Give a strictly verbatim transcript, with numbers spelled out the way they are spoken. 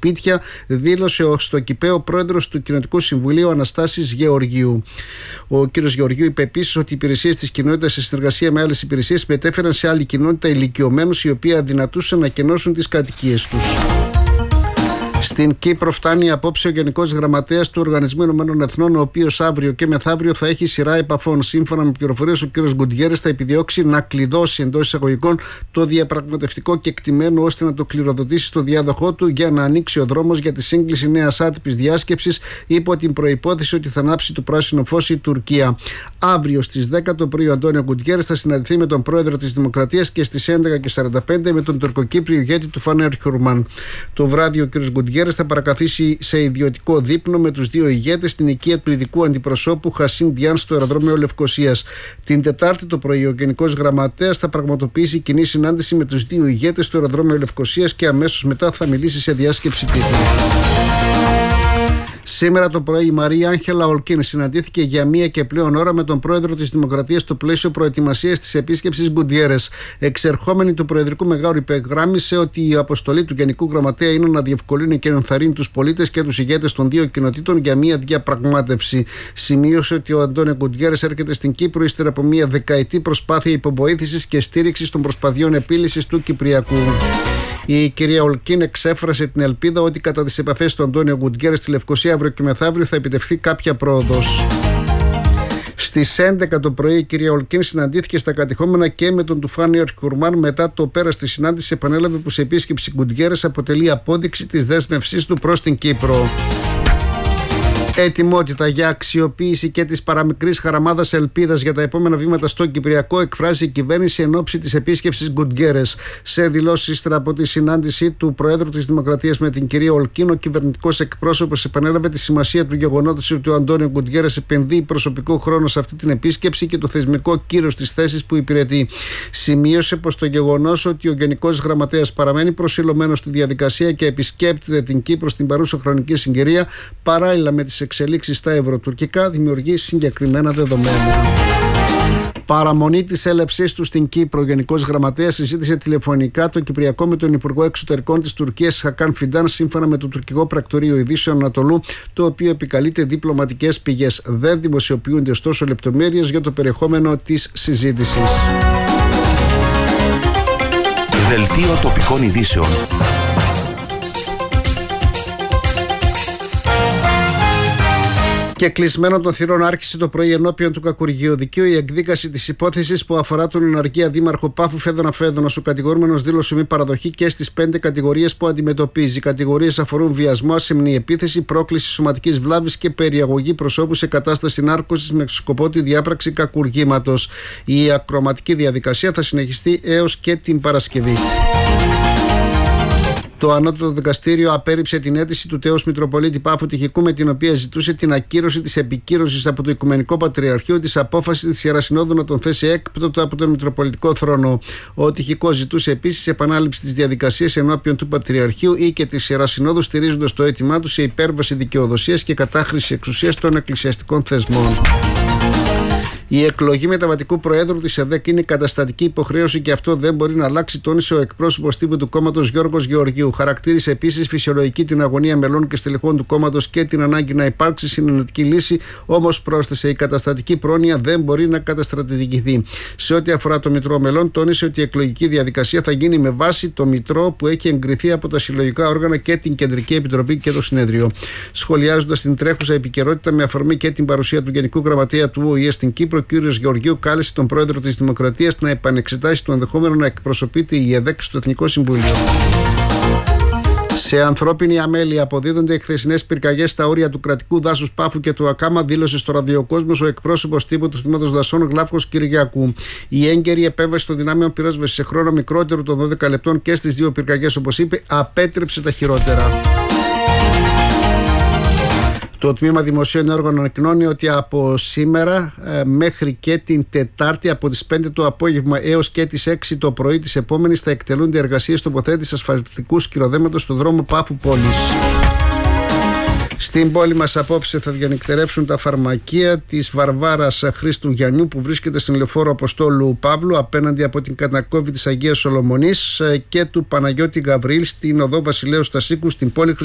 σπίτια, δήλωσε ο στο Κηπαίο πρόεδρος του Κοινοτικού Συμβουλίου Αναστάσης Γεωργίου. Ο κ. Γεωργίου είπε επίσης ότι οι υπηρεσίες της κοινότητας σε συνεργασία με άλλες υπηρεσίες μετέφεραν σε άλλη κοινότητα ηλικιωμένους οι οποίοι αδυνατούσαν να κενώσουν τις κατοικίες τους. Στην Κύπρο φτάνει απόψε ο Γενικός Γραμματέας του Οργανισμού Ηνωμένων Εθνών, ο οποίος αύριο και μεθαύριο θα έχει σειρά επαφών. Σύμφωνα με πληροφορίες, ο κ. Γκουτιέρες θα επιδιώξει να κλειδώσει εντός εισαγωγικών το διαπραγματευτικό κεκτημένο ώστε να το κληροδοτήσει στο διάδοχό του για να ανοίξει ο δρόμος για τη σύγκληση νέας άτυπης διάσκεψης υπό την προϋπόθεση ότι θα ανάψει το πράσινο φως η Τουρκία. Αύριο στις δέκα το πρωί ο Αντώνιο Γκουτιέρες θα συναντηθεί με τον πρόεδρο της Δημοκρατίας και στις έντεκα και σαράντα πέντε με τον τουρκοκύπριο ηγέτη του Φάνερ Χιουρμάν. Το βράδυ ο κ. Γκουτιέρες θα παρακαθίσει σε ιδιωτικό δείπνο με τους δύο ηγέτες στην οικία του ειδικού αντιπροσώπου Χασίν Διάν στο αεροδρόμιο Λευκωσίας. Την Τετάρτη το πρωί ο Γενικός Γραμματέας θα πραγματοποιήσει κοινή συνάντηση με τους δύο ηγέτες στο αεροδρόμιο Λευκωσίας και αμέσως μετά θα μιλήσει σε διάσκεψη τύπου. Σήμερα το πρωί η Μαρία Άγχελα Ολκίν συναντήθηκε για μία και πλέον ώρα με τον πρόεδρο της Δημοκρατίας στο πλαίσιο προετοιμασίας της επίσκεψης Γκουτιέρες. Εξερχόμενη του Προεδρικού Μεγάρου, υπεγράμμισε ότι η αποστολή του Γενικού Γραμματέα είναι να διευκολύνει και να ενθαρρύνει τους πολίτες και τους ηγέτες των δύο κοινοτήτων για μία διαπραγμάτευση. Σημείωσε ότι ο Αντώνιο Γκουτιέρες έρχεται στην Κύπρο ύστερα από μία δεκαετή προσπάθεια υποβοήθησης και στήριξης των προσπαθειών επίλυσης του Κυπριακού. Η κυρία Ολκίν εξέφρασε την ελπίδα ότι κατά τις επαφές του Αντώνιο Γκουτιέρες στη Λευκωσία αύριο και μεθαύριο θα επιτευχθεί κάποια πρόοδος. Στις έντεκα το πρωί η κυρία Ολκίν συναντήθηκε στα κατεχόμενα και με τον Τουφάνιο Χιουρμάν. Μετά το πέρας της συνάντησης επανέλαβε πως η επίσκεψη Γκουτιέρες αποτελεί απόδειξη της δέσμευσής του προς την Κύπρο. Ετοιμότητα για αξιοποίηση και της παραμικρής χαραμάδας ελπίδας για τα επόμενα βήματα στο Κυπριακό εκφράζει η κυβέρνηση εν ώψη της επίσκεψης Γκουτιέρες. Σε δηλώσεις ύστερα από τη συνάντησή του Προέδρου της Δημοκρατίας με την κυρία Ολκίν, ο κυβερνητικός εκπρόσωπος επανέλαβε τη σημασία του γεγονότος ότι ο Αντώνιο Γκουτιέρες επενδύει προσωπικό χρόνο σε αυτή την επίσκεψη και το θεσμικό κύρος της θέσης που υπηρετεί. Σημείωσε πως το γεγονός ότι ο Γενικός Γραμματέας παραμένει προσιλωμένος στη διαδικασία και επισκέπτεται την Κύπρο στην παρούσα χρονική συγκυρία παράλληλα με τις εξελίξεις στα ευρωτουρκικά δημιουργεί συγκεκριμένα δεδομένα. Παραμονή της έλευσής του στην Κύπρο, ο Γενικός Γραμματέας συζήτησε τηλεφωνικά το Κυπριακό με τον Υπουργό Εξωτερικών της Τουρκίας Χακάν Φιντάν, σύμφωνα με το τουρκικό πρακτορείο Ειδήσεων Ανατολού, το οποίο επικαλείται διπλωματικές πηγές. Δεν δημοσιοποιούνται ωστόσο λεπτομέρειες για το περιεχόμενο της συζήτησης. Δελτίο τοπικών ειδήσεων. Και κλεισμένο των θυρών άρχισε το πρωί ενώπιον του Κακουργείου Δικαίου η εκδίκαση της υπόθεσης που αφορά τον εναργία δήμαρχο Πάφου Φέδωνα Φέδωνας. Ο κατηγορούμενος δήλωσε μη παραδοχή και στις πέντε κατηγορίες που αντιμετωπίζει. Οι κατηγορίες αφορούν βιασμό, ασημνή επίθεση, πρόκληση σωματικής βλάβης και περιαγωγή προσώπου σε κατάσταση νάρκωσης με σκοπό τη διάπραξη κακουργήματος. Η ακροματική διαδικασία θα συνεχιστεί έως και την Παρασκευή. Το Ανώτατο Δικαστήριο απέρριψε την αίτηση του Τέος Μητροπολίτη Πάφου Τυχικού, με την οποία ζητούσε την ακύρωση της επικύρωσης από το Οικουμενικό Πατριαρχείο της απόφασης της Ιερασυνόδου να τον θέσει έκπτωτο από τον Μητροπολιτικό θρόνο. Ο Τυχικός ζητούσε επίσης επανάληψη της διαδικασίας ενώπιον του Πατριαρχείου ή και της Ιερασυνόδου, στηρίζοντας το αίτημά του σε υπέρβαση δικαιοδοσίας και κατάχρηση εξουσίας των εκκλησιαστικών θεσμών. Η εκλογή μεταβατικού προέδρου της ΕΔΕΚ είναι καταστατική υποχρέωση και αυτό δεν μπορεί να αλλάξει, τόνισε ο εκπρόσωπος τύπου του κόμματος Γιώργος Γεωργίου. Χαρακτήρισε επίσης φυσιολογική την αγωνία μελών και στελεχών του κόμματος και την ανάγκη να υπάρξει συνενετική λύση, όμως πρόσθεσε: η καταστατική πρόνοια δεν μπορεί να καταστρατηγηθεί. Σε ό,τι αφορά το Μητρό Μελών, τόνισε ότι η εκλογική διαδικασία θα γίνει με βάση το Μητρό που έχει εγκριθεί από τα συλλογικά όργανα και την Κεντρική Επιτροπή και το Συνέδριο. Σχολιάζοντας την τρέχουσα επικαιρότητα με αφορμή και την παρουσία του Γενικού Γραμματέα του ΟΗΕ στην Κύπρο, ο κ. Γεωργίου κάλεσε τον πρόεδρο της Δημοκρατίας να επανεξετάσει το ενδεχόμενο να εκπροσωπείται η ΕΔΕΚ στο Εθνικό Συμβούλιο. Σε ανθρώπινη αμέλεια αποδίδονται οι χθεσινές πυρκαγιές στα όρια του κρατικού δάσους Πάφου και του Ακάμα, δήλωσε στο ραδιοκόσμος ο εκπρόσωπος τύπου του Τμήματος Δασών Γλάφκος Κυριακού. Η έγκαιρη επέμβαση των δυνάμεων πυρόσβεσης σε χρόνο μικρότερο των δώδεκα λεπτών και στις δύο πυρκαγιές, όπως είπε, απέτρεψε τα χειρότερα. Το Τμήμα Δημοσίων Έργων ανακοινώνει ότι από σήμερα ε, μέχρι και την Τετάρτη από τις πέντε το απόγευμα έως και τις έξι το πρωί της επόμενης θα εκτελούνται εργασίες τοποθέτησης ασφαλτικού σκυροδέματος στο δρόμο Πάφου Πόλης. Στην πόλη μας απόψε θα διανυκτερεύσουν τα φαρμακεία της Βαρβάρας Χρήστου Γιαννιού που βρίσκεται στην λεωφόρο Αποστόλου Παύλου απέναντι από την κατακόβη της Αγίας Σολομονής και του Παναγιώτη Γαβρίλ στην οδό Βασιλέου Στασίκου στην πόλη